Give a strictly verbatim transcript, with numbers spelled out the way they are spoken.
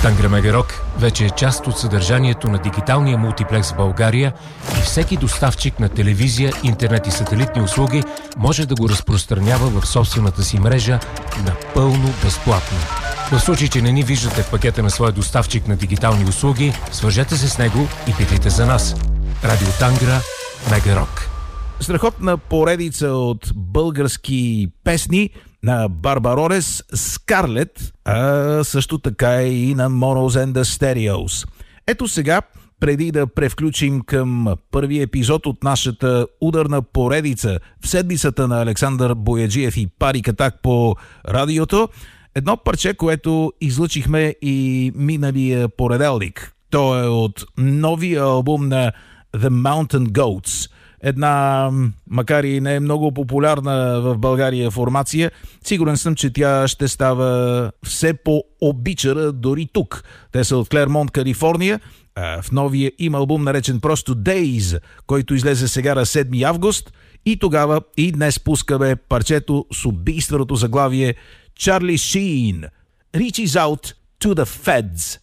Тангра Мега Рок вече е част от съдържанието на дигиталния мултиплекс в България и всеки доставчик на телевизия, интернет и сателитни услуги може да го разпространява в собствената си мрежа напълно безплатно. В случай, че не ни виждате в пакета на своя доставчик на дигитални услуги, свържете се с него и питайте за нас. Радио Тангра Мега Рок. Страхотна поредица от български песни на Барбаролес, Скарлет, а също така и на Monos and the Stereos. Ето сега, преди да превключим към първи епизод от нашата ударна поредица в седмицата на Александър Бояджиев и Пари Катак по радиото, едно парче, което излъчихме и миналия понеделник. То е от новия албум на The Mountain Goats. Една, макар и не е много популярна в България формация, сигурен съм, че тя ще става все по-обичана дори тук. Те са от Клермонт, Калифорния, в новия им албум, наречен просто Days, който излезе сега на седми август, и тогава и днес пускаме парчето с убийственото заглавие Charlie Sheen Reaches Out to the Feds.